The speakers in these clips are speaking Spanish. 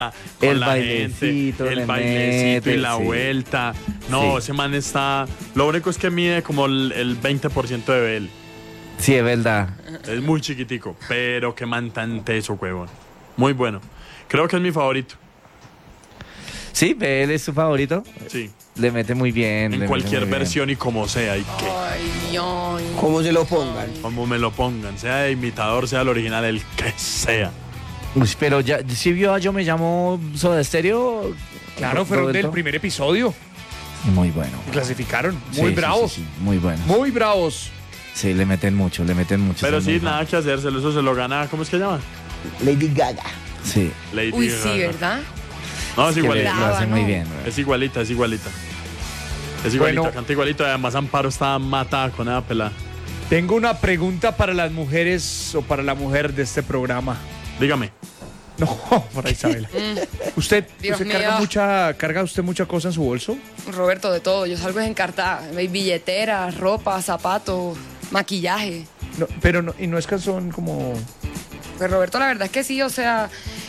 el la bailecito, gente, el bailecito y la sí. vuelta. No, Sí. ese man está... Lo único es que mide como el 20% de él. Sí, es verdad. Es muy chiquitico, pero qué man tan teso, huevón. Muy bueno. Creo que es mi favorito. Sí, él es su favorito. Sí. Le mete muy bien. En cualquier versión y como sea. Y que, Ay, ay. ¿Cómo se lo pongan? como me lo pongan. Sea de imitador, sea el original, el que sea. Uy, pero ya, ¿sí vio a Yo Me Llamo Soda Stereo? Claro, fueron del Roberto. primer episodio. Muy bueno. Y clasificaron. Sí, Muy sí, bravos. sí, sí, muy bueno. Muy bravos. Sí, le meten mucho. Pero son sí, muy nada que hacérselo. Eso se lo gana. ¿Cómo es que se llama? Lady Gaga. buenos. Sí, Lady Uy, Gaga. sí, ¿verdad? No, es que lo igualita. hace muy ¿no? bien. güey. Es igualita, es igualita. Es igualita, Bueno. canta igualito. Además, Amparo está matada con esa pelada. Tengo una pregunta para las mujeres o para la mujer de este programa. Dígame. No, para Isabela. ¿Usted, Dios usted mío. carga usted mucha cosa en su bolso? Roberto, de todo. Yo salgo encartada. Hay billeteras, ropa, zapatos, maquillaje. No, pero no, y no es que son como... Pues Roberto, la verdad es que sí, o sea,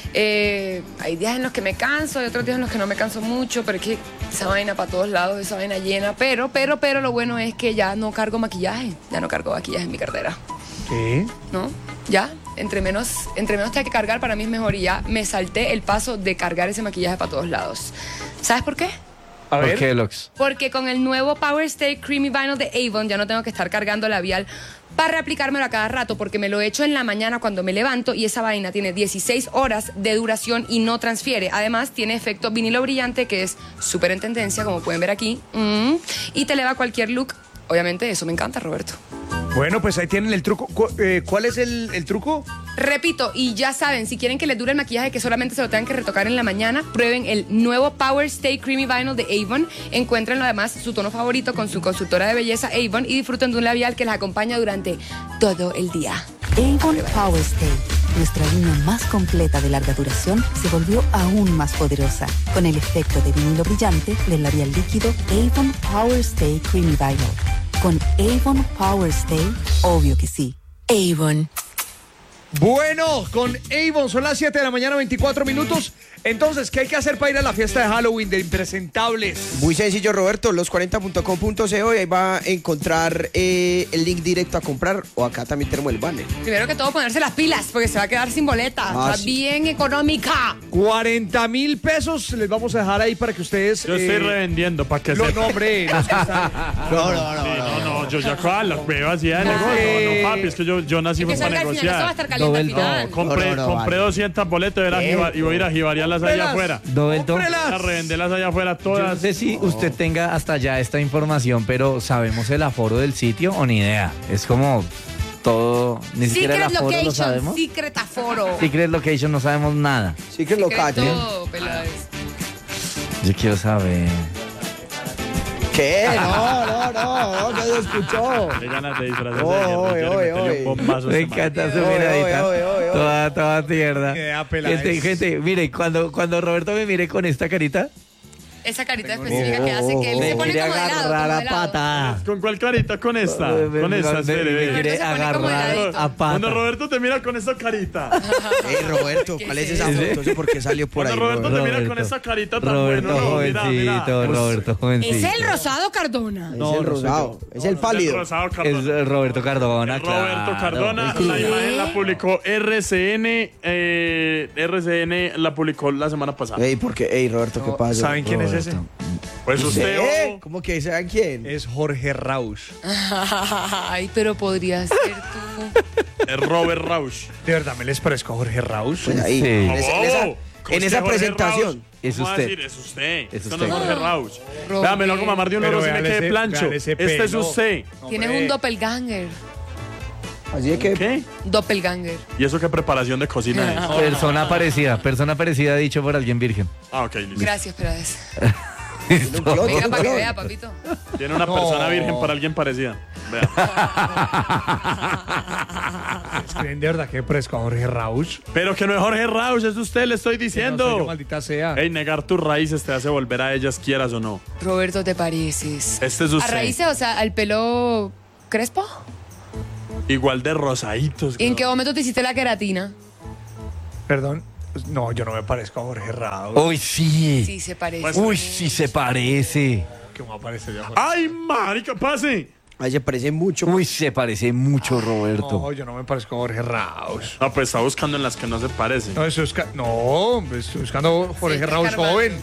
hay días en los que me canso, hay otros días en los que no me canso mucho, pero es que esa vaina para todos lados, esa vaina llena. Pero lo bueno es que ya no cargo maquillaje, ya no cargo maquillaje en mi cartera, ¿Qué? ¿no? Ya, entre menos tenga que cargar, para mí es mejor. Y ya me salté el paso de cargar ese maquillaje para todos lados. ¿Sabes por qué? A ¿Por ver. qué, Lox? Porque con el nuevo Power Stay Creamy Vinyl de Avon ya no tengo que estar cargando labial para reaplicármelo a cada rato, porque me lo echo en la mañana cuando me levanto y esa vaina tiene 16 horas de duración y no transfiere. Además, tiene efecto vinilo brillante, que es súper en tendencia, como pueden ver aquí. Y te eleva cualquier look. Obviamente, eso me encanta, Roberto. Bueno, pues ahí tienen el truco. ¿Cuál es el truco? Repito, y ya saben, si quieren que les dure el maquillaje, que solamente se lo tengan que retocar en la mañana, prueben el nuevo Power Stay Creamy Vinyl de Avon. Encuéntrenlo además su tono favorito con su consultora de belleza Avon y disfruten de un labial que les acompaña durante todo el día. Avon Power Stay, nuestra línea más completa de larga duración, se volvió aún más poderosa con el efecto de vinilo brillante del labial líquido Avon Power Stay Creamy Vinyl. Con Avon Power Stay, obvio que sí. Avon. Bueno, con Avon son las 7 de la mañana, 24 minutos. Entonces, ¿qué hay que hacer para ir a la fiesta de Halloween de Impresentables? Muy sencillo, Roberto, los40.com.co y ahí va a encontrar el link directo a comprar, o acá también tenemos el banner. Primero que todo, ponerse las pilas, porque se va a quedar sin boleta. Está sí. bien económica. 40,000 pesos les vamos a dejar ahí para que ustedes... Yo estoy revendiendo para que No, se... no, hombre. No, es que están- No, yo ya acá las veo así de negocio. No, papi, es que yo nací Es que para salga al final, eso va a negociar. estar caliente al Doble- final. Compré 200 boletos y voy a ir a jibariarlas allá Cómprelas. afuera. Dovelto, A revenderlas allá afuera yo no todas. sé si usted tenga hasta ya esta información, pero ¿sabemos el aforo del sitio o ni idea? Es como todo, ni siquiera el Secret aforo lo Location, sabemos. Secret Aforo. Secret Location, no sabemos nada. Sí que lo Secreto, callen. pelades. Yo quiero saber. ¿Qué? No se escuchó. Qué ganas de disfrazarse Oye, de Jerry, oye, meterle oye. un bombazo a Me este man. encanta su Oye, miradita. oye. Toda tierna. Queda pelada. Gente, mire, cuando Roberto me mire con esta carita, Esa carita específica que hace que él se me pone quiere como de lado. agarrar como a de lado. pata. ¿Con cuál carita? Con esta. Con esta, me espere, ve. quiere Se pone como agarrar heladito. a pata. Cuando Roberto te mira con esa carita. Roberto, ¿Qué ¿cuál es es esa eso? foto? No sé por qué salió por ahí. Cuando Roberto te mira con Roberto. esa carita tan Roberto bueno. No, mira, jovencito, mira. Roberto jovencito. Es el rosado Cardona. Es el rosado, es el pálido. Rosado Es Cardona. Roberto Cardona, Roberto claro. Cardona, la imagen la publicó RCN la publicó la semana pasada. Ey, porque, Roberto, ¿qué pasa? ¿Saben quién es ese? Pues usted, ¿Qué? ¿Cómo que saben quién? Es Jorge Rausch. Ay, pero podría ser tú. es Robert Rausch. ¿De verdad me les parezco a Jorge Rausch? Pues ahí, Sí. en esa ¿Cómo es que Jorge presentación. Rausch? Es ¿Cómo va a usted. decir? Es usted. Es Esto no es usted. Jorge Rausch. Robert. Vea, me lo hago mamar de un Pero oro si me véale quede ese- plancho. véale ese Este es pelo. usted. Tienes un doppelganger. Así es que, ¿Qué? Doppelganger. ¿Y eso qué preparación de cocina es? Persona parecida dicho por alguien virgen. Ah, ok, listo. Gracias, Perades. Listo. Mira, para que vea, papito. Tiene una No. persona virgen para alguien parecida. Vea. ¿Creen de verdad que me parezco a Jorge Rausch? Pero que no es Jorge Rausch, es usted, le estoy No soy yo, diciendo. maldita sea. Ey, negar tus raíces te hace volver a ellas, quieras o no. Roberto, ¿te pareces? Este es A usted. raíces, o sea, al pelo crespo. Igual de rosaditos. ¿Y en qué momento te hiciste la queratina? Perdón. No, yo no me parezco a Jorge Raúl. Uy, sí. Sí, se parece. Pues- Uy, sí se parece. ¿Qué me parece yo a Jorge? ¡Ay, marica, pase! Ahí se parece mucho. Uy, se parece mucho, Roberto. No, yo no me parezco a Jorge Raúl. No, pues está buscando en las que no se parecen. No, eso es... No, estoy buscando Jorge Sí, Raúl Carvalho. joven.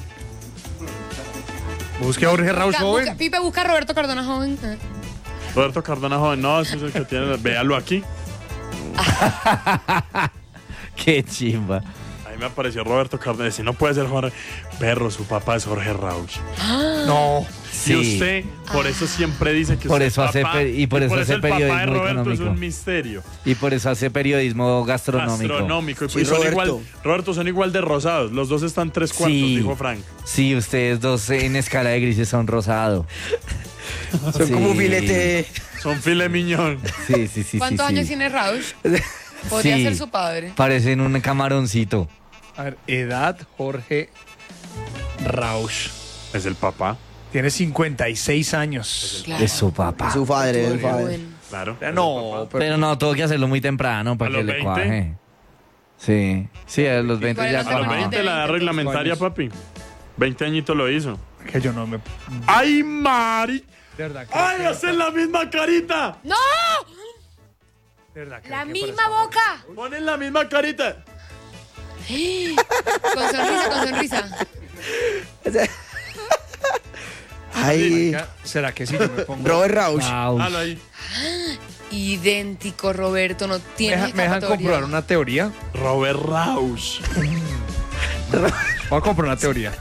Busque a Jorge Raúl joven. Pipe, busca a Roberto Cardona joven. Roberto Cardona joven, no, ese es el que tiene. Véalo aquí. Qué chimba. Ahí me apareció Roberto Cardona. Si no puede ser Jorge. Perro, su papá es Jorge Raúl. No. Sí. Y usted, por eso siempre dice que Por usted eso es hace papá, pe- y por eso hace el papá de periodismo Roberto económico. es un misterio. Y por eso hace periodismo gastronómico. Astronómico. Y Sí, son Roberto. igual, Roberto, son igual de rosados. Los dos están 3/4, dijo Frank. Sí, ustedes dos en escala de grises son rosado. Son Sí. como un filete. Son filet miñón. Sí. ¿Cuántos sí, años sí. tiene Raúl? Podría Sí. ser su padre. Parecen un camaroncito. A ver, edad Jorge Raúl. Es el papá, Tiene 56 años. Claro. Es su papá. Su padre, el padre. Joven. claro. No, pero... Pero no, tengo que hacerlo muy temprano para ¿A que los le 20? cuaje. Sí, a los 20 cuál ya es la A los Normal. cuajó. 20 la edad reglamentaria, papi. 20 añitos lo hizo. Que yo no me... ¡Ay, Mari! De verdad. ¡Ay, hacen la misma carita! ¡No! De verdad, La misma boca. ¡Ponen la misma carita! Con sonrisa. Ay, ¿Será que sí yo me pongo? Robert Rausch. Wow. Halo ahí. Idéntico, Roberto. No ¿Me tiene dejan escapatoria. comprobar una teoría? Robert Rausch. Voy a comprar una teoría.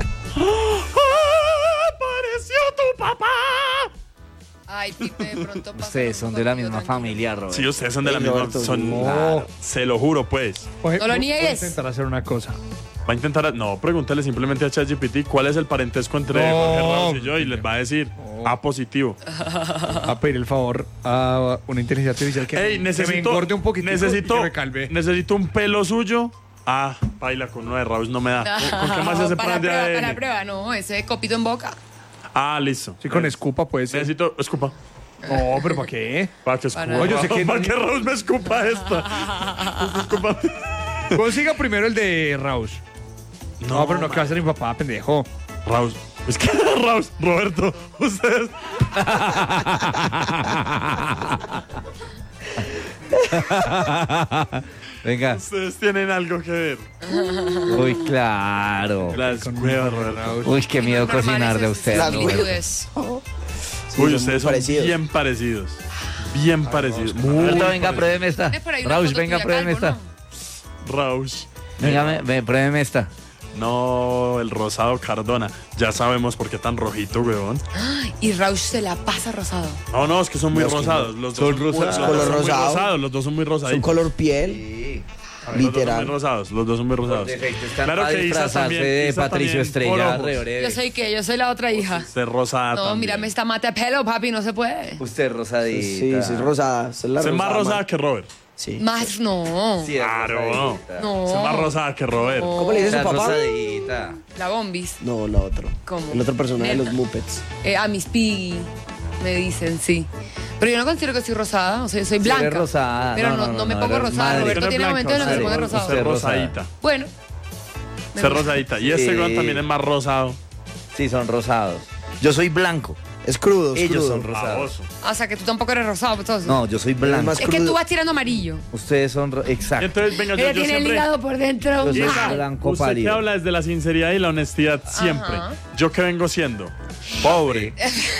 ¡Apareció tu papá! Ay, Pipe, de pronto pasa Ustedes lo son de la conmigo, misma tranquilo. familia, Robert. Sí, ustedes son de la Ey, misma. Roberto, Son, no. Claro, se lo juro, pues. No lo Voy niegues. a intentar hacer una cosa. Va a intentar. No, pregúntale simplemente a ChatGPT cuál es el parentesco entre No. Jorge Rausch y yo y les va a decir A positivo. A pedir el favor a una inteligencia artificial que, Ey, que necesito. me engorde un poquitito necesito, y que me calve. necesito un pelo suyo. Ah, baila con uno de Rausch no me da. ¿Con qué más hace para plan de prueba, para ADN? prueba, no, ese copito en boca. Ah, listo. Sí, con escupa puede ser. Necesito. Escupa. No, pero ¿para qué? Para que escupa. Para- Oye, yo sé que- Para que Rausch me escupa esta. Escupa. Consiga primero el de Rausch. No, pero no, que va a ser mi papá, pendejo. Rausch. Es que Rausch, Roberto, ustedes. Venga. Ustedes tienen algo que ver. Uy, claro. Las cuevas, Roberto. Uy, qué miedo Normales cocinar de esas usted. Las Robert. similitudes. Sí, Uy, son ustedes muy son parecidos. bien parecidos. Bien parecidos. Muy Roberto, venga, parecidos. pruébeme esta. ¿Tienes por ahí una Rausch, foto venga, tuya, pruébeme calvo, esta. no? Rausch. Venga, pruébeme esta. No, el rosado Cardona. Ya sabemos por qué tan rojito, weón. Y Rausch se la pasa rosado. No, es que son muy No, es que rosados. Los dos Son rosados. los dos Color son muy rosado. rosados. Los dos son muy Son rosaditos. color piel, Sí. Los dos son muy literal. rosados. Los dos son muy rosados. Claro que disfrazarse de Isa Patricio también, Estrella. por ojos. Re breve. Yo soy que, yo soy la otra hija. Usted es rosada No, también. mírame esta mata de pelo, papi, no se puede. Usted es Sí, rosadita. sí, es rosada. Es la Usted es más rosada, rosada que Robert. Sí. Más no. Sí, es Claro. rosadita. No. Usted es más rosada que Robert. ¿Cómo le dice Está su papá? rosadita. La bombis. No, la otra. ¿Cómo? El otro personaje de Nena. los Muppets. A mis Piggy, me dicen, sí. Pero yo no considero que soy rosada, o sea, soy Sí, blanca. eres rosada. Pero no me pongo eres rosada. madre. Roberto Usted no tiene es momentos en los que se blanca, pone usted rosado. es rosadita. Bueno. me Usted es gusta. rosadita. Y este Sí. weón también es más rosado. Sí, son rosados. Yo soy blanco. Es crudo, es Ellos crudo. son rosados. Baboso. O sea, que tú tampoco eres rosado, pues, entonces. No, yo soy blanco. más Es que crudo. tú vas tirando amarillo. Ustedes son... Y Exacto. entonces, venga, Pero yo tiene el siempre... hígado por dentro. Yo soy mal. blanco Usted que pálido. habla desde la sinceridad y la honestidad siempre. Ajá. Yo que vengo siendo pobre,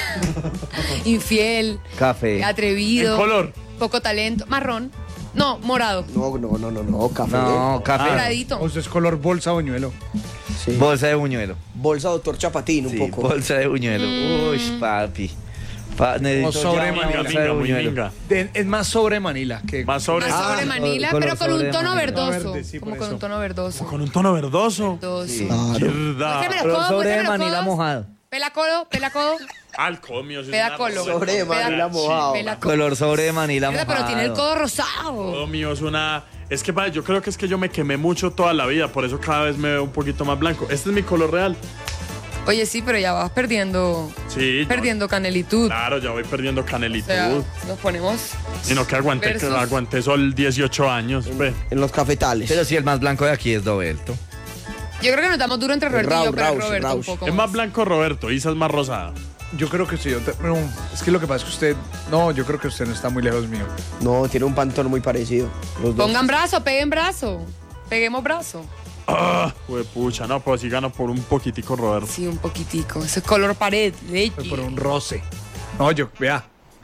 Infiel, Café. atrevido. en color. Poco talento. Marrón. No, morado. No, café. No, café. Moradito. O sea, es color bolsa boñuelo. Sí. Bolsa de buñuelo. Bolsa doctor Chapatín, un Sí, poco. bolsa de buñuelo. Uy, papi. Necesito sobre ya una minga, bolsa de Minga, muy buñuelo. minga. Es más sobre Manila que... Más sobre... Más sobre Ah, Manila, color pero con un sobre tono Manila. verdoso. Verde, sí, como por con eso. un tono verdoso. Con un tono verdoso. Verdoso. Sí. Claro. Mierda. Muéstrame los Pero codos, sobre de muéstrame los Manila codos. mojado. Pela codo. Alcomio. Pedacolo. Sobre de Manila mojado. Pela codo. Color sobre de Manila Mira, mojado. pero tiene el codo rosado. Todo mío es una... Es que, padre, yo creo que es que yo me quemé mucho toda la vida, por eso cada vez me veo un poquito más blanco. Este es mi color real. Oye, sí, pero ya vas perdiendo Sí. canelitud. Claro, ya voy perdiendo O canelitud. sea, nos ponemos... Sino que versus- aguanté sol 18 años. Ve. En los cafetales. Pero sí, el más blanco de aquí es Roberto. Yo creo que nos damos duro entre Roberto y yo, pero Rausch, Roberto un Rausch. poco Es más blanco Roberto, Isa es más rosada. Yo creo que sí. No, es que lo que pasa es que usted... No, yo creo que usted no está muy lejos mío. No, tiene un pantón muy parecido. Los dos. Pongan brazo, peguen brazo. Peguemos brazo. Ah, pucha, no, pues sí gano por un poquitico Roberto. Sí, un poquitico. Ese es color pared, leche. Fue por un roce. No, vea.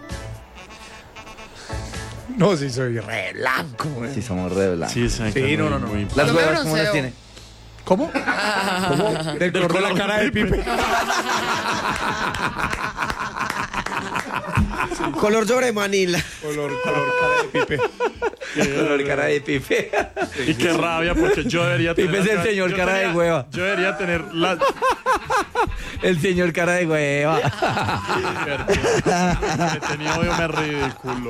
No, sí soy re blanco, güey. Sí, somos re blancos. Sí, Sí, no. Las Yo me huevas, ¿cómo bronceo. las tiene? ¿Cómo? ¿Cómo? Del color de la cara de Pipe. Color sobre Manila. Color cara de Pipe. Color cara de Pipe. Y qué rabia, porque yo debería tener... Pipe es el señor yo cara de debería- hueva. Yo debería tener la... El señor cara de hueva. Me tenía odio, me ridículo.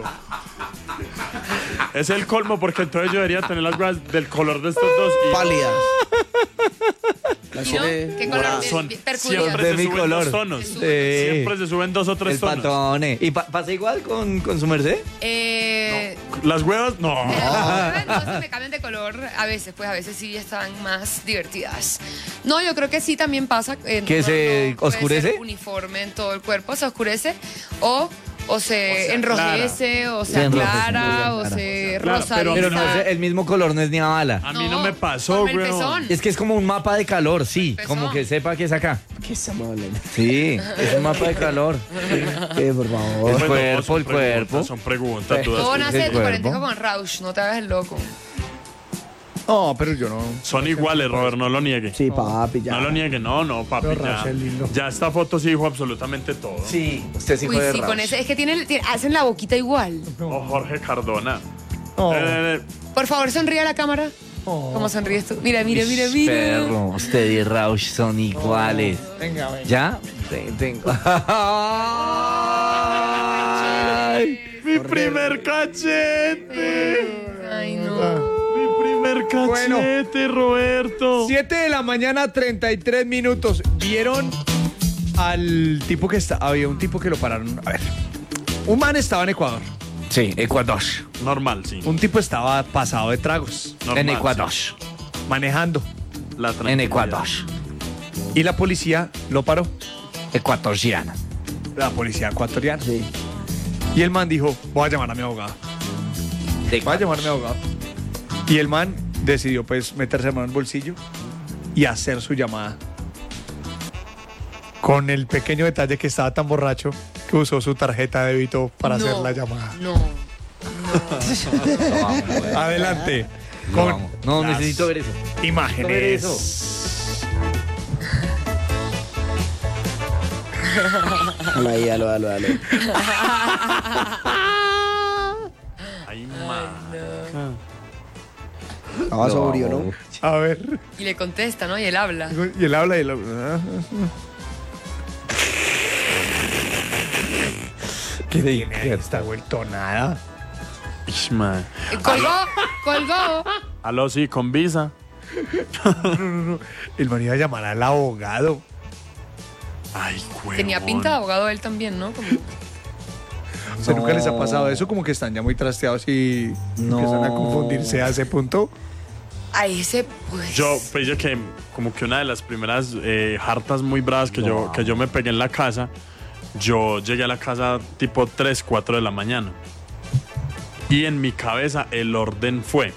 Es el colmo, porque entonces yo debería tener las huevas del color de estos dos. Y Pálidas. Las ¿Y no? tiene ¿Qué color? moradas. son, Percudidas. siempre De se mi suben color. dos tonos. Se Sí. Siempre se suben 2 o 3 El tonos. patone. ¿Y pasa igual con su merced? Las huevas, no. Entonces me cambian de color a veces, pues a veces sí están más divertidas. No, yo creo que sí también pasa. ¿Que se puede oscurece? ser uniforme en todo el cuerpo, se oscurece o se enrojece, o se Se enrojece, aclara, muy o bien, se Claro, rosariza. pero Pero no es el mismo color, no es ni a bala. A mí no me pasó, forma el güey. pezón. Es que es como un mapa de calor, sí. Pezón. Como que sepa que es acá. ¿Qué estamos hablando? Sí, es un mapa de calor. Por favor. El cuerpo, el cuerpo. Son preguntas, dudas. Todo nace de tu cuerpo. parentesco con Rausch, no te hagas el loco. No, pero yo no. Son iguales, Robert, no lo niegue. Sí, papi, ya. No lo niegue, no, papi, Pero ya. Rachel, lindo. Ya esta foto sí dijo absolutamente todo. Sí, usted sí Uy, fue de sí, con Rausch. ese, es que hacen la boquita igual. O Jorge Cardona. No. Por favor, sonríe a la cámara. ¿Cómo sonríes tú? Mira. Perro, usted y Rausch son iguales. Venga. ¿Ya? Tengo. Ay. Mi primer cachete. Ay, no. Mi primer cachete, Roberto. 7 de la mañana, 33 minutos. ¿Vieron al tipo que está? Había un tipo que lo pararon. A ver. Un man estaba en Ecuador. Sí, Ecuador. Normal, sí. Un tipo estaba pasado de tragos, Normal, En Ecuador. manejando. sí. La En tranquilidad. Ecuador. Y la policía lo paró. Ecuatoriana. La policía ecuatoriana. Sí. Y el man dijo, voy a llamar a mi abogado. Voy a llamar a mi abogado. Y el man decidió pues meterse la mano en el bolsillo y hacer su llamada. Con el pequeño detalle que estaba tan borracho que usó su tarjeta de débito para hacer la llamada. No. Adelante. No, Con vamos. No, las necesito ver eso. imágenes. ver eso. Dalo ahí. Ay, man. Estaba sobrio, ¿no? A ver. Y le contesta, ¿no? Y él habla. Y él habla y él habla. ¿Qué tiene? Está vuelto nada. Ish, man. Colgó. Aló, sí, con visa. El man iba a llamar al abogado. Ay, güey. Tenía pinta de abogado él también, ¿no? Como- O sea, nunca les ha pasado eso, como que están ya muy trasteados y empiezan a confundirse a ese punto. A ese, pues. Yo que como que una de las primeras hartas muy bravas que yo me pegué en la casa, yo llegué a la casa tipo 3, 4 de la mañana. Y en mi cabeza el orden fue.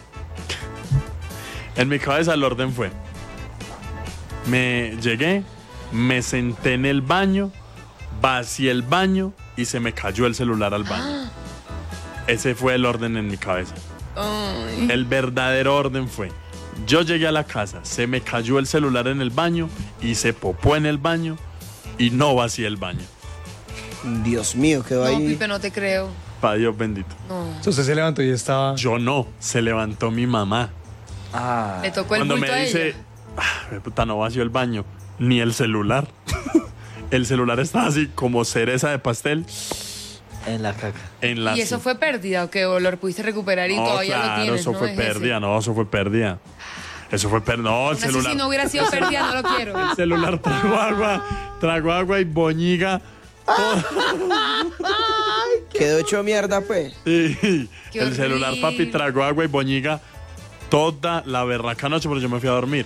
Me llegué, me senté en el baño, vacié el baño y se me cayó el celular al baño. Ese fue el orden en mi cabeza. Ay. El verdadero orden fue: yo llegué a la casa, se me cayó el celular en el baño, hice popó en el baño y no vacié el baño. Dios mío, quedó No, ahí. Pipe, no te creo. Para Dios bendito. No. Entonces se levantó y estaba... Yo no, se levantó mi mamá. Ah. Le tocó el Cuando bulto me a dice, ella. puta, no vació el baño, ni el celular. El celular estaba así como cereza de pastel En la caca. en la... ¿Y eso fue pérdida o qué? ¿O lo pudiste recuperar y No, todavía claro, lo tienes? eso ¿no? fue Es ese. pérdida, no, eso fue pérdida. Eso fue no, el Así celular. si no hubiera sido pérdida, no lo quiero. El celular trago agua y boñiga. Quedó hecho mierda, pues. Sí, Qué el celular, horrible. papi, tragó agua y boñiga toda la berraca noche, pero yo me fui a dormir.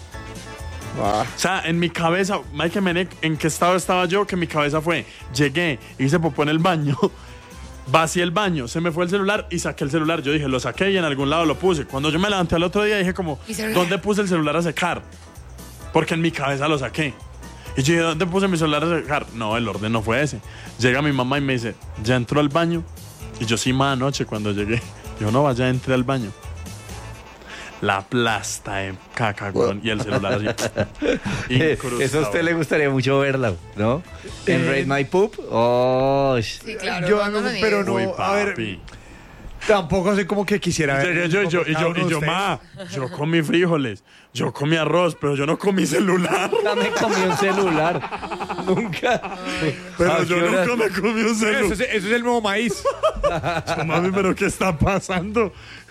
Ah. O sea, en mi cabeza, Mike Menek, ¿en qué estado estaba yo? Que mi cabeza fue, llegué, hice popó en el baño, vacié el baño, se me fue el celular y saqué el celular. Yo dije, lo saqué y en algún lado lo puse. Cuando yo me levanté al otro día dije como, ¿Y celular? ¿dónde puse el celular a secar? Porque en mi cabeza lo saqué. Y yo dije, ¿dónde puse mi celular a secar? No, el orden no fue ese. Llega mi mamá y me dice, ¿ya entró al baño? Y yo sí, más anoche cuando llegué. Yo no, vaya, entré al baño. La plasta de caca, weón, y el celular así. Incrustado. Eso a usted le gustaría mucho verla, ¿no? En Rate My Poop. Oh, Sí, claro. Yo no, no, me pero niegues. no, Uy, a ver, papi. tampoco así como que quisiera ver. Yo comí frijoles, yo comí arroz, pero yo no comí celular. nunca me comí un celular. Nunca. Pero ¿A yo qué hora? nunca me comí un celular. Eso es el nuevo maíz. Mami, pero ¿qué está pasando?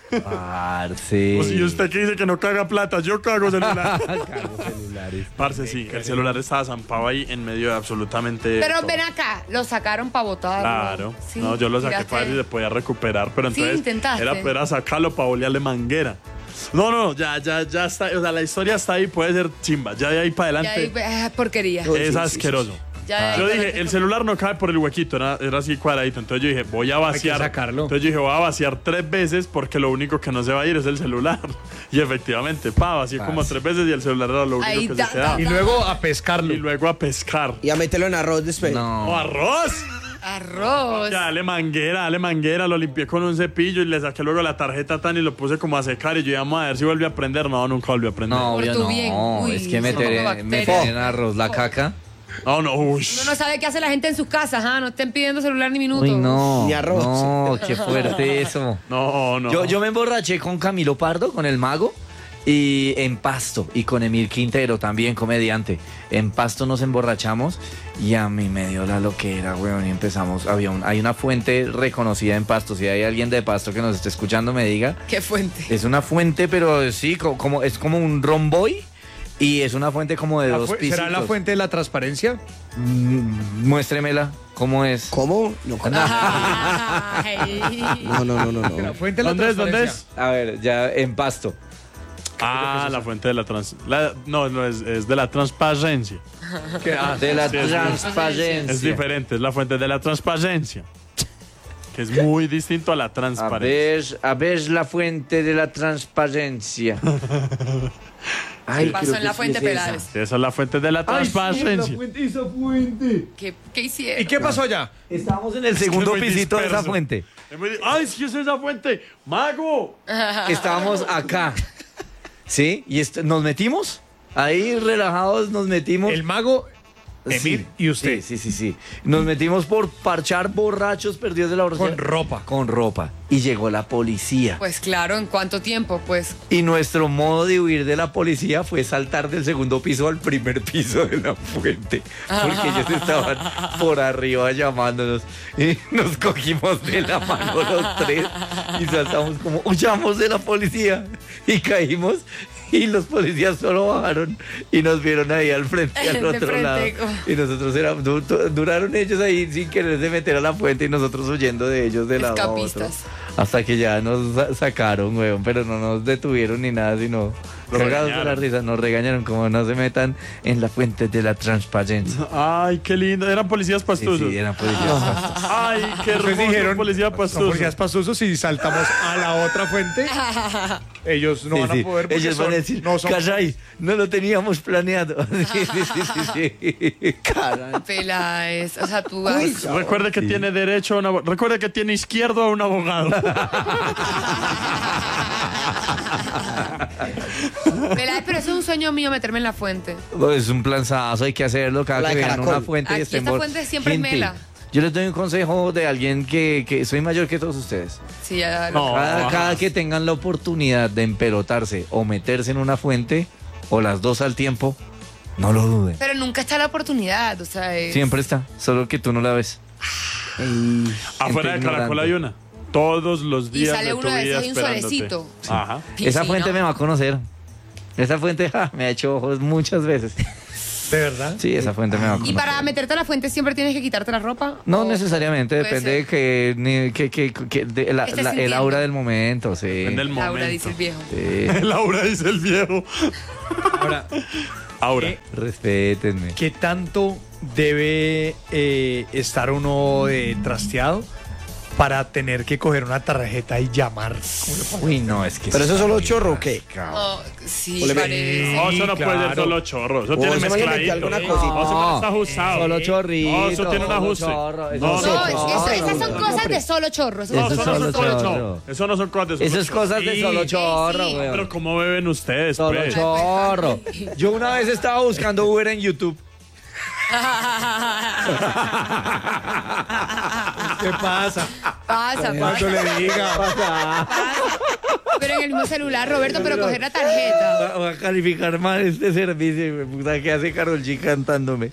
Parce. Pues, y usted que dice que no caga plata, yo cago celular. Cago celulares. Parce, sí, el celular estaba zampado ahí en medio de absolutamente Pero todo. ven acá, lo sacaron para votar. Claro, Sí, no, yo lo saqué tiraste- para ver si se podía recuperar, pero Sí, entonces intentaste. era sacarlo para bolearle manguera. No, ya está, o sea, la historia está ahí, puede ser chimba, ya de ahí para Ya ahí, adelante porquería. Uy, es sí, asqueroso. Ya de ahí Yo para dije, adelante el celular no cabe por el huequito, era así cuadradito, entonces yo dije, voy a vaciar. sacarlo. Entonces yo dije, voy a vaciar 3 veces porque lo único que no se va a ir es el celular. Y efectivamente, vacié como 3 veces y el celular era lo único Ahí que da, se quedaba. Y luego a pescarlo. Y luego a pescar. Y a meterlo en arroz después. ¡Oh, No. arroz! Arroz. Ya, dale manguera, lo limpié con un cepillo y le saqué luego la tarjeta tan y lo puse como a secar y yo vamos a ver si volví a aprender. No, nunca volví a aprender. No, Por obvio tu no. bien. Uy, Es que eso meter, como bacteria. meter en arroz la caca. No, Uno no sabe qué hace la gente en sus casas, ¿ah? No estén pidiendo celular ni minutos. Uy, no. Ni arroz. No, qué fuerte eso. no. Yo me emborraché con Camilo Pardo, con el mago, y en Pasto, y con Emil Quintero, también comediante. En Pasto nos emborrachamos y a mí me dio la loquera, weón, y empezamos. Hay una fuente reconocida en Pasto. Si hay alguien de Pasto que nos esté escuchando, me diga. Qué fuente. Es una fuente, pero sí, es como un romboy. Y es una fuente como de dos pisos. ¿Será la fuente de la transparencia? Muéstremela, ¿cómo es? ¿Cómo? No, Ay. La no. fuente de la ¿Dónde es? transparencia. A ver, ya en Pasto. La fuente de la no, es de la transparencia. De la sí, es- transparencia. Es diferente, es la fuente de la transparencia. Que es muy distinto a la transparencia. A ver la fuente de la transparencia. ¿Qué pasó creo en la que fuente sí es esa. Pelades? Esa es la fuente de la transparencia. ¿Qué hicieron? ¿Y qué pasó allá? Estamos en el segundo muy pisito de esa disperso. fuente. ¡Ay, sí es esa fuente! ¡Mago! Estábamos acá. ¿Sí? Y nos metimos. Ahí relajados nos metimos. El mago, Emil Sí, y usted. Sí. Nos metimos por parchar borrachos perdidos de la borrachera. Con ropa. Con ropa. Y llegó la policía. Pues claro, ¿en cuánto tiempo? Pues Y nuestro modo de huir de la policía fue saltar del segundo piso al primer piso de la fuente. Porque ellos estaban por arriba llamándonos. Y nos cogimos de la mano los tres. Y saltamos como, huyamos de la policía. Y caímos. Y los policías solo bajaron y nos vieron ahí al frente, al De otro frente, lado. como- Y nosotros duraron ellos ahí sin quererse meter a la fuente y nosotros huyendo de ellos de lado a otro. escapistas. Hasta que ya nos sacaron, weón, pero no nos detuvieron ni nada, sino Lo cagados de la regañaron. risa. Nos regañaron como no se metan en la fuente de la transparencia. ¡Ay, qué lindo! Eran policías Sí, pastusos. sí, eran policías pastos. ¡Ay, qué Después hermoso! dijeron, Policía son pastuso. policías pastusos y saltamos a la otra fuente. Ellos no Sí, van a sí. poder porque Ellos van a decir, no son Cachai, no lo teníamos planeado. Sí. Peláez. O sea, tú Uy, vas. Recuerde que tiene derecho a recuerde que tiene izquierdo a un abogado. Peláez, pero eso es un sueño mío meterme en la fuente. Es un planzazo, hay que hacerlo cada La que de vean caracol. una fuente. y Aquí estén esta por- fuente siempre es Gente, mela. Yo les doy un consejo de alguien que soy mayor que todos ustedes. Sí, ya No. Cada que tengan la oportunidad de empelotarse o meterse en una fuente, o las dos al tiempo, no lo duden. Pero nunca está la oportunidad, o sea, es... Siempre está, solo que tú no la ves. Afuera de Gente Caracol ignorante. hay una. Todos los Y días sale de tu uno de vida esos, hay un esperándote. solecito. Ajá. Esa Sí, fuente ¿no? me va a conocer. Esa fuente me ha hecho ojos muchas veces. ¿De verdad? Sí, esa fuente me va a ¿Y conocer. para meterte a la fuente siempre tienes que quitarte la ropa? No ¿O necesariamente, puede depende de ser? el sintiendo. aura del momento, sí. Depende del Laura, momento. dice el viejo. Sí. Laura dice el viejo. Ahora, Aura. Respétenme. ¿qué tanto debe estar uno trasteado para tener que coger una tarjeta y llamar? Uy, no, es que... ¿Pero eso es solo chorro o qué? No, sí, O le- parece. No, eso no puede ser claro. solo chorro. Eso O tiene se vaya a meter mezcladito. alguna No, cosita. eso está ajustado. Solo chorrito. No, eso tiene un solo ajuste. chorro, eso No, sí, No, no, esas son cosas de solo chorro. No, Eso eso es no solo son cosas chorro. Eso no son cosas de solo Esas chorro. cosas de Sí. solo chorro, sí. weón. Pero ¿cómo beben ustedes, Solo pues? chorro. Yo una vez estaba buscando Uber en YouTube. ¿Qué pasa? Pasa, Cuando pasa. le diga. Pero en el mismo celular, Roberto, pero coger la tarjeta. Voy a calificar mal este servicio. Me puta que hace Karol G cantándome.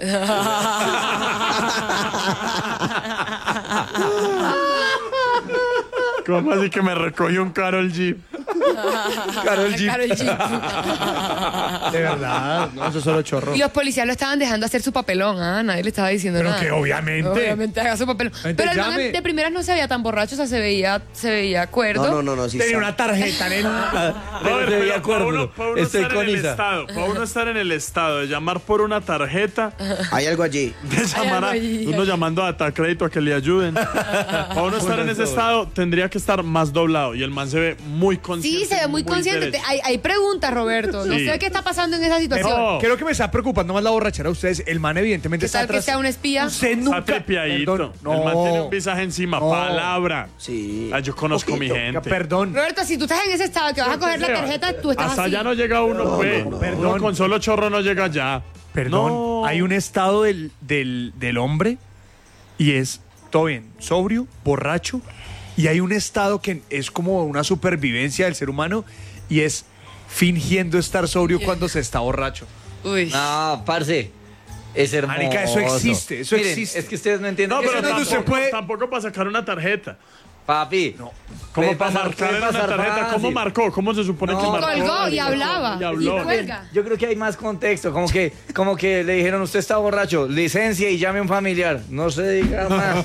¿Cómo así que me recogió un Karol G? Karol G. Karol G. De verdad, no, eso es solo chorro. Y los policías lo estaban dejando hacer su papelón, nadie le estaba diciendo Pero nada. que obviamente. haga su papelón. Gente, Pero el man llame. de primeras no se veía tan borracho, o sea, se veía cuerdo. No, sí. Tenía está. una tarjeta en el... Pero de acuerdo. Para uno Estoy estar con en el Isa. estado, para uno estar en el estado de llamar por una tarjeta, Hay algo allí. de llamar a algo allí. uno llamando a Atacrédito a que le ayuden. Para uno estar en ese estado tendría que estar más doblado y el man se ve muy consciente. Sí, se ve muy consciente. derecho. Hay preguntas, Roberto. No Sí. sé qué está pasando en esa situación. No. Creo que me está preocupando más la borrachera de ustedes. El man evidentemente ¿Qué está tal que atrás. sea un espía? Usted Está nunca... tripiadito. Perdón, El man tiene un visaje encima. No. Palabra. Sí. Ah, yo conozco mi gente. Perdón. Roberto, si tú estás en ese estado que vas a coger la tarjeta, tú estás Hasta así. allá no llega uno, pues. perdón. Uno con solo chorro no llega allá. Perdón. No. Hay un estado del hombre y es todo bien, sobrio, borracho. Y hay un estado que es como una supervivencia del ser humano y es fingiendo estar sobrio cuando se está borracho. Uy. No, parce. Es hermoso. Marica, eso existe, eso Miren, existe. Es que ustedes no entienden. No, Eso pero no es- se tampoco, puede- tampoco para sacar una tarjeta. Papi. No. ¿Cómo Puede para pasar- marcar puede en una pasar tarjeta? ¿Cómo fácil. marcó? ¿Cómo se supone que No, marcó? colgó y hablaba. Y habló. Y cuelga. Yo creo que hay más contexto, como que le dijeron, usted está borracho, licencia y llame a un familiar, no se diga más.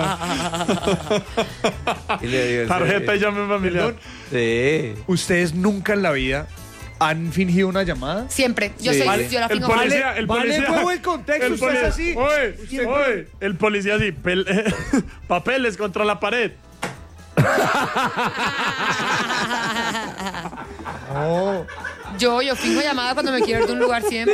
Y le digo, Tarjeta y sí. llame familiar. Sí. ¿Ustedes nunca en la vida han fingido una llamada? Siempre. Yo Sí. soy, yo la El fingo. policía, Vale, el vale policía. huevo el contexto, usted es así. Oye, el policía así, papeles contra la pared. Yo fingo llamada cuando me quiero ir de un lugar siempre.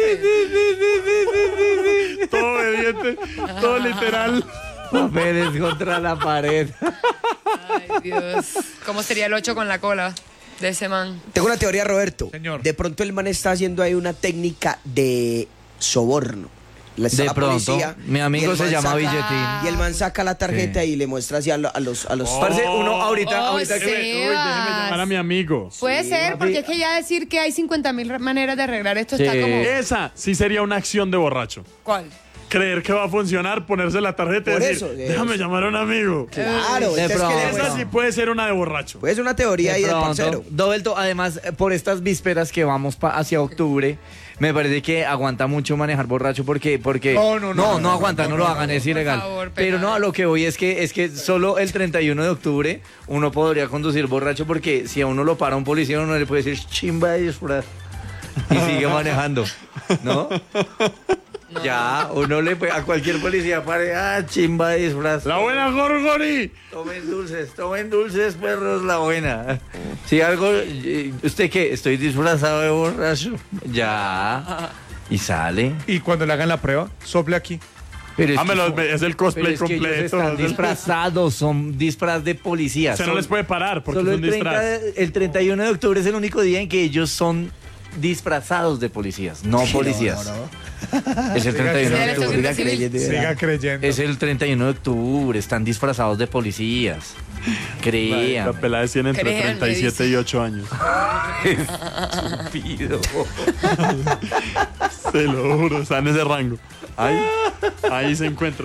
Todo obediente, todo literal. Papeles contra la pared. Ay, Dios. ¿Cómo sería el 8 con la cola de ese man? Tengo una teoría, Roberto. Señor. De pronto el man está haciendo ahí una técnica de soborno. Está De la pronto, policía, mi amigo y el se man llama saca- Billetín. Y el man saca la tarjeta y le muestra así a los Parce, uno ahorita Oh, que... sí. Déjeme llamar a mi amigo. Puede ser, papi. porque es que ya decir que hay 50.000 maneras de arreglar esto está Sí. como... Esa sí sería una acción de borracho. ¿Cuál? Creer que va a funcionar, ponerse la tarjeta y Por decir, eso, déjame llamar a un amigo. Claro, De entonces, ¿qué le pronto. Esa muestra? sí puede ser una de borracho. Pues una teoría ahí De del pronto, parcero. Dovelto, además, por estas vísperas que vamos hacia octubre, me parece que aguanta mucho manejar borracho porque No, aguanta, no lo hagan, es ilegal. favor, Pero penal. no, a lo que voy es que solo el 31 de octubre uno podría conducir borracho porque si a uno lo para un policía uno le puede decir chimba de disfraz y sigue manejando, ¿no? Ya, uno le puede, a cualquier policía pare, chimba de disfraz. La buena Gorgori. Tomen dulces, perros, la buena. Si algo, ¿usted qué? Estoy disfrazado de borracho. Ya. Y sale. Y cuando le hagan la prueba, sople aquí. Pero Es el pero cosplay es que ellos completo. están disfrazados, son disfraz de policías. Se no Son- les puede parar porque es solo un el 30 disfraz. el 31 de octubre es el único día en que ellos son disfrazados de policías, no policías. Es el 31 de Sí, octubre. siga creyendo, Siga creyendo. Es el 31 de octude, están disfrazados de policías. La Crean. pelada tiene entre Créanme, 37 y 8 años. Estúpido. Se lo juro, está en ese rango. Ahí se encuentra.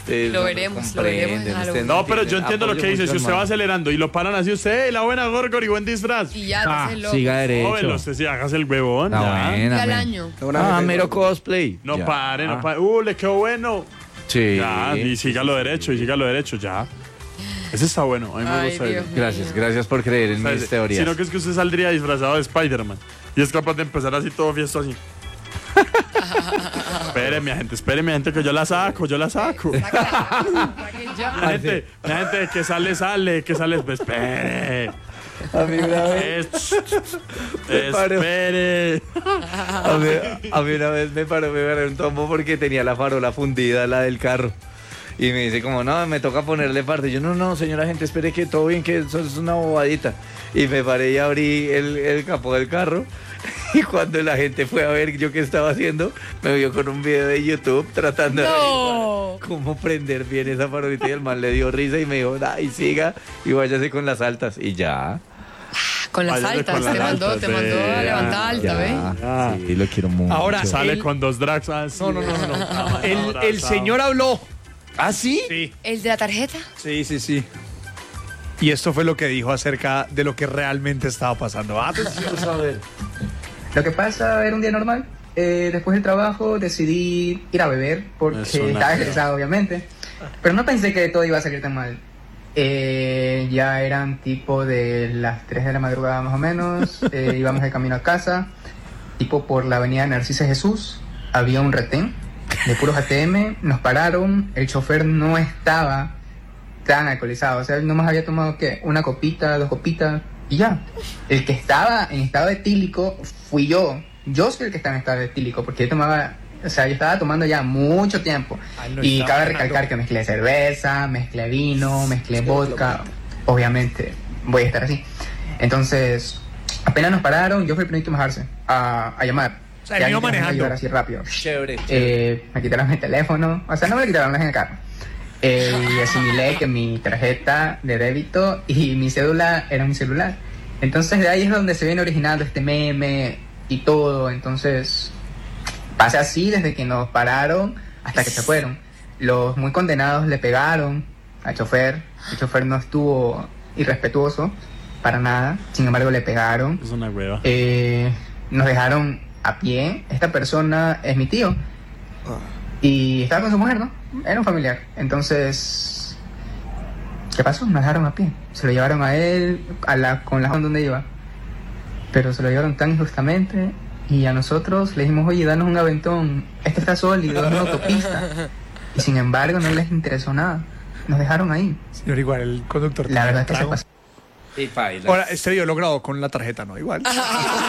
Ustedes Lo no veremos en comprenden, Halloween. ustedes No, pero entienden. yo entiendo lo Apoyo que dice. mucho Si al usted va man. acelerando y lo paran así, usted, la buena Gorgori, buen disfraz. Y ya te haces loco. Siga derecho. Jóvelo, usted sí, hágase el huevón. Ah, ya. buena, Y al men. año. Mero cosplay. No Ya. pare, no pare. Le quedó bueno. Sí. Ya, y sígalo derecho, ya. Ese está bueno, a mí me Ay, gusta Dios eso. Gracias por creer en mis teorías. Sino que es que usted saldría disfrazado de Spider-Man y es capaz de empezar así todo fiesto así. Espere, mi gente, que yo la saco. Sácala. La gente, que sale, pues, espere. A mí una vez, Espere. a mí una vez me paró un tombo porque tenía la farola fundida, la del carro. Y me dice como, no, me toca ponerle parte. Yo, no, señora gente, espere que todo bien, que eso es una bobadita. Y me paré y abrí el capó del carro. Y cuando la gente fue a ver yo qué estaba haciendo, me vio con un video de YouTube tratando de averiguar cómo prender bien esa farolita. Y el man le dio risa y me dijo, y siga y váyase con las altas. Y ya. Con las Váyase altas, con las te mandó altas, a vea, levantar alta, ¿ves? Ya. Sí, lo quiero mucho. Ahora, Sale el- con 2 drags así. No. El señor habló. ¿Ah, sí? Sí. ¿El de la tarjeta? Sí. Y esto fue lo que dijo acerca de lo que realmente estaba pasando. Vamos a ver. Lo que pasa era un día normal. Después del trabajo decidí ir a beber porque Es una estaba fea. estresado, obviamente. Pero no pensé que todo iba a salir tan mal. Ya eran tipo de las 3 de la madrugada más o menos. Íbamos de camino a casa. Tipo por la avenida Narcisa Jesús. Había un retén de puros ATM. Nos pararon. El chofer no estaba tan alcoholizado. O sea, él nomás había tomado, ¿qué? Una copita, 2 copitas. Y ya. El que estaba en estado etílico fui yo. Yo soy el que estaba en estado etílico porque yo tomaba, o sea, yo estaba tomando ya mucho tiempo. Y cabe recalcar que mezclé cerveza, mezclé vino, mezclé vodka. Obviamente voy a estar así. Entonces, apenas nos pararon, yo fui el primero en bajarse a llamar. O sea, Ya vino me dejaron manejando. ayudar así rápido. Chévere. Me quitaron mi teléfono, o sea, no me lo quitaron, lo dejé en el carro. Y asimilé que mi tarjeta de débito y mi cédula era mi celular. Entonces de ahí es donde se viene originando este meme y todo. Entonces pasé así desde que nos pararon hasta que se fueron. Los muy condenados le pegaron al chofer. El chofer no estuvo irrespetuoso para nada, sin embargo le pegaron. Es una hueva. Nos dejaron a pie. Esta persona es mi tío y estaba con su mujer, ¿no? Era un familiar. Entonces, ¿qué pasó? Nos dejaron a pie. Se lo llevaron a él con la donde iba, pero se lo llevaron tan injustamente. Y a nosotros le dijimos, oye, danos un aventón, este está sólido, es una autopista. Y sin embargo no les interesó nada. Nos dejaron ahí. Señor, igual, el conductor. La verdad es que se trago. pasó. Y paila. Ahora, este video lo grabó con la tarjeta, ¿no? Igual. Por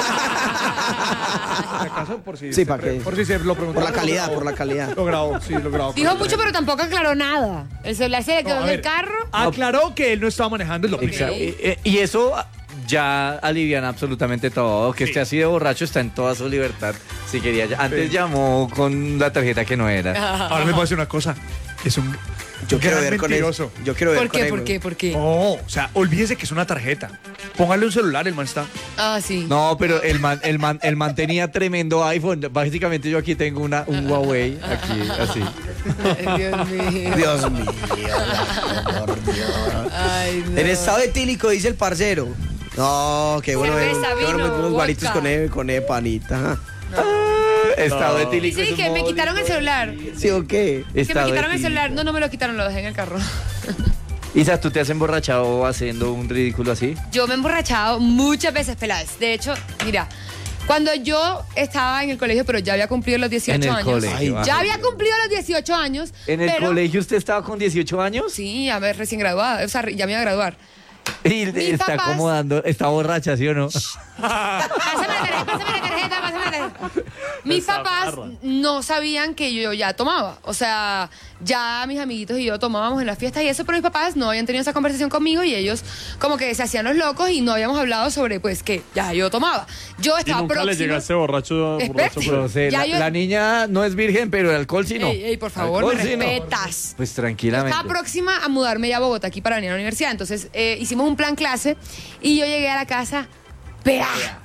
si acaso, por si Sí, se ¿para qué? por si se lo preguntó. Por la calidad. Lo grabó, sí, lo grabó. Dijo mucho, pero tampoco aclaró nada. El celular se le quedó No, a en el ver. carro. Aclaró que él no estaba manejando, es lo primero. Exacto. Y eso ya aliviana absolutamente todo. Que esté así de borracho está en toda su libertad. Si quería. Antes llamó con la tarjeta que no era. Ahora les voy a decir una cosa. Es un Yo quiero gran ver con él. mentiroso. Yo quiero ver ¿Por con qué? él. ¿Por qué? ¿Por qué? No, o sea, olvídese que es una tarjeta. Póngale un celular, el man está. Ah, sí. No, pero el man tenía tremendo iPhone. Básicamente yo aquí tengo un Huawei. Aquí, así. Dios mío. Dios mío, por Dios. Ay, no. En estado etílico, dice el parcero. No, qué bueno. Cerveza, Qué bueno vino, meter unos guaritos vodka. con panita. Estado etílico. Sí, es un que me modo quitaron el celular. ¿Sí o qué? Que me Estado quitaron el etílico. celular. No me lo quitaron, lo dejé en el carro. Isa, ¿tú te has emborrachado haciendo un ridículo así? Yo me he emborrachado muchas veces, Peláez. De hecho, mira, cuando yo estaba en el colegio, pero ya había cumplido los 18 En el años. colegio, Ya ay, había cumplido los 18 años. ¿En el pero- colegio usted estaba con 18 años? Sí, a ver, recién graduada. O sea, ya me iba a graduar. Y Mis está papás- acomodando, está borracha, ¿sí o no? Pásame la tarjeta. Mis papás no sabían que yo ya tomaba. O sea, ya mis amiguitos y yo tomábamos en las fiestas y eso, pero mis papás no habían tenido esa conversación conmigo y ellos como que se hacían los locos y no habíamos hablado sobre, pues, que ya yo tomaba. Yo Y estaba nunca le próxima. llegaste borracho. Espérate. No sé, Ya yo- la niña no es virgen, pero el alcohol sí no. Ey, por favor, me Alcohol sí no. respetas. Pues tranquilamente. Estaba próxima a mudarme ya a Bogotá aquí para venir a la universidad. Entonces hicimos un plan clase y yo llegué a la casa,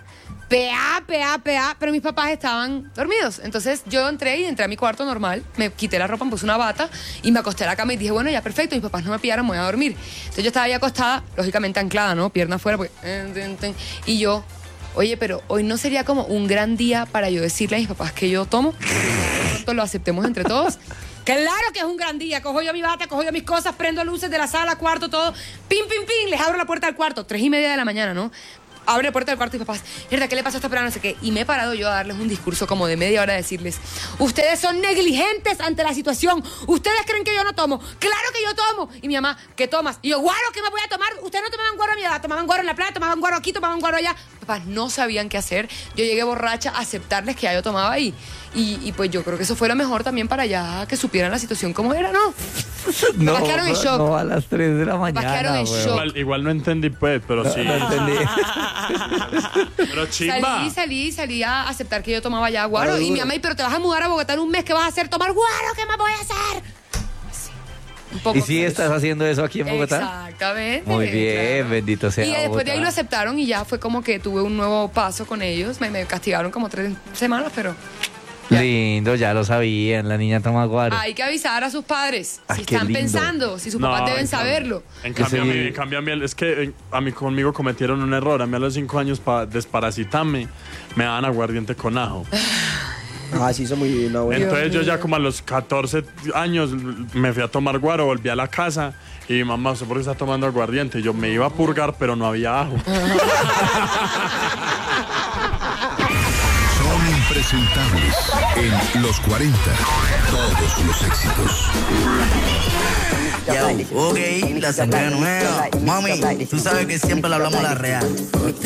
pero mis papás estaban dormidos. Entonces yo entré a mi cuarto normal, me quité la ropa, me puse una bata y me acosté a la cama y dije, bueno, ya perfecto, mis papás no me pillaron, me voy a dormir. Entonces yo estaba ahí acostada, lógicamente anclada, ¿no? Pierna afuera, porque... Y yo, oye, pero hoy no sería como un gran día para yo decirle a mis papás que yo tomo. Lo aceptemos entre todos. Claro que es un gran día. Cojo yo mi bata, cojo yo mis cosas, prendo luces de la sala, cuarto, todo. Pim, pim, pim, les abro la puerta del cuarto. 3:30 de la mañana, ¿no? Abre la puerta del cuarto y papás, mierda, ¿qué le pasó a esta persona? No sé qué. Y me he parado yo a darles un discurso como de media hora a decirles, ustedes son negligentes ante la situación. Ustedes creen que yo no tomo. Claro que yo tomo. Y mi mamá, ¿qué tomas? Y yo, guaro, ¿qué me voy a tomar? Ustedes no tomaban guaro a mi edad. Tomaban guaro en la playa, tomaban guaro aquí, tomaban guaro allá. Papás no sabían qué hacer. Yo llegué borracha a aceptarles que ya yo tomaba ahí. Y pues yo creo que eso fue lo mejor también para ya que supieran la situación como era, ¿no? No, Papás quedaron en shock. no, a las 3 de la mañana. quedaron en weón. shock. Igual no entendí, pues, pero sí. No entendí. Pero chimba. Salí a aceptar que yo tomaba ya guaro. Y mi mamá, pero te vas a mudar a Bogotá en un mes, ¿qué vas a hacer? ¿Tomar guaro? ¿Qué más voy a hacer? Sí, un poco ¿Y si que estás haciendo eso aquí en Bogotá? Exactamente. Muy bien, claro. bendito sea Y después Bogotá. de ahí lo aceptaron y ya fue como que tuve un nuevo paso con ellos. Me castigaron como 3 semanas, pero... Ya. Lindo, ya lo sabían, la niña toma guaro. Hay que avisar a sus padres. Ah, Si qué están lindo. pensando, si sus No, papás deben en cambio- saberlo. En cambio, Sí. a mí, es que conmigo cometieron un error. A mí a los 5 años, para desparasitarme, me daban aguardiente con ajo. Ah, sí, hizo muy bien, no, bueno. Entonces yo ya como a los 14 años me fui a tomar guaro, volví a la casa y mi mamá, ¿usted por qué está tomando aguardiente? Y yo me iba a purgar, pero no había ajo. Son impresentables en los 40. Todos los éxitos. Yo, ok, la semana nueva. Mami, tú sabes que siempre le hablamos la real.